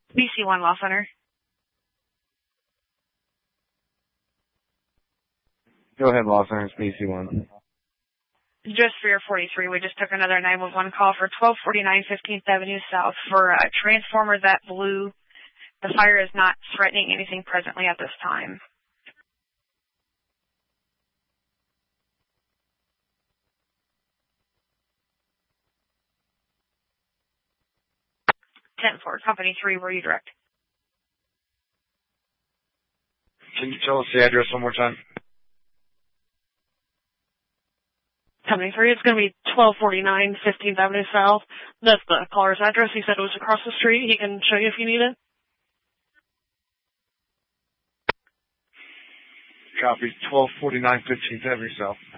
BC1 Law Center. Go ahead, Law Center. It's BC1. Just for your 43, we just took another 911 call for 1249 15th Avenue South for a transformer that blew. The fire is not threatening anything presently at this time. 10-4, Company 3, where you direct? Can you tell us the address one more time? Company 3, it's going to be 1249 15th Avenue South. That's the caller's address. He said it was across the street. He can show you if you need it. Copy. 1249 15th Avenue South.